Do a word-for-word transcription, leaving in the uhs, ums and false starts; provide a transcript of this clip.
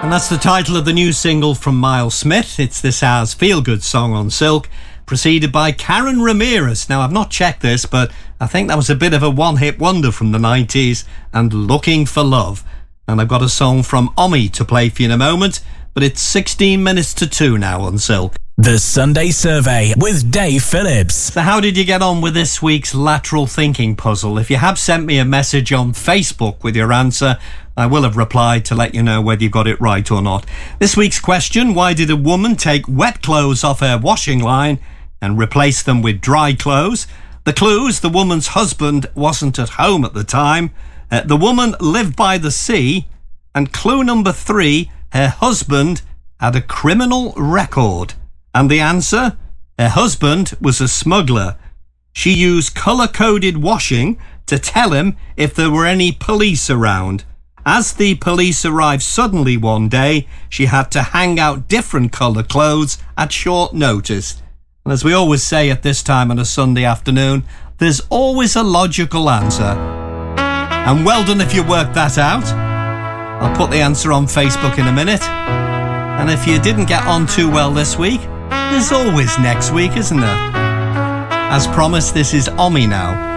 And that's the title of the new single from Miles Smith. It's this hour's feel-good song on Silk, preceded by Karen Ramirez. Now, I've not checked this, but I think that was a bit of a one-hit wonder from the nineties, and Looking for Love. And I've got a song from Omi to play for you in a moment, but it's sixteen minutes to two now on Silk. The Sunday Survey with Dave Phillips. So how did you get on with this week's lateral thinking puzzle? If you have sent me a message on Facebook with your answer, I will have replied to let you know whether you got it right or not. This week's question: why did a woman take wet clothes off her washing line and replace them with dry clothes? The clues: the woman's husband wasn't at home at the time, uh, the woman lived by the sea, and clue number three: her husband had a criminal record. And the answer: her husband was a smuggler. She used colour-coded washing to tell him if there were any police around. As the police arrived suddenly one day, she had to hang out different colour clothes at short notice. And as we always say at this time on a Sunday afternoon, there's always a logical answer. And well done if you worked that out. I'll put the answer on Facebook in a minute. And if you didn't get on too well this week, there's always next week, isn't there? As promised, this is Omi now.